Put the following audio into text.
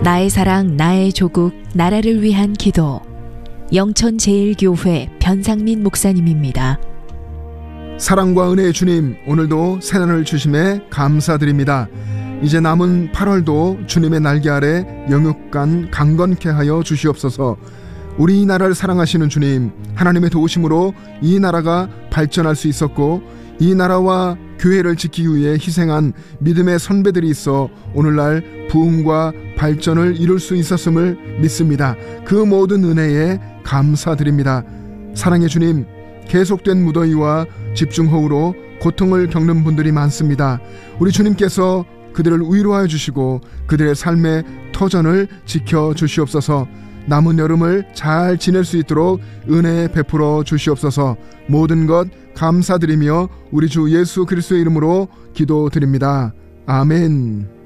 나의 사랑, 나의 조국, 나라를 위한 기도. 영천제일교회 변상민 목사님입니다. 사랑과 은혜의 주님, 오늘도 새날을 주심에 감사드립니다. 이제 남은 8월도 주님의 날개 아래 영육간 강건케 하여 주시옵소서. 우리 이 나라를 사랑하시는 주님, 하나님의 도우심으로 이 나라가 발전할 수 있었고, 이 나라와 교회를 지키기 위해 희생한 믿음의 선배들이 있어 오늘날 부흥과 발전을 이룰 수 있었음을 믿습니다. 그 모든 은혜에 감사드립니다. 사랑의 주님, 계속된 무더위와 집중호우로 고통을 겪는 분들이 많습니다. 우리 주님께서 그들을 위로하여 주시고 그들의 삶의 터전을 지켜 주시옵소서. 남은 여름을 잘 지낼 수 있도록 은혜 베풀어 주시옵소서. 모든 것 감사드리며 우리 주 예수 그리스도의 이름으로 기도드립니다. 아멘.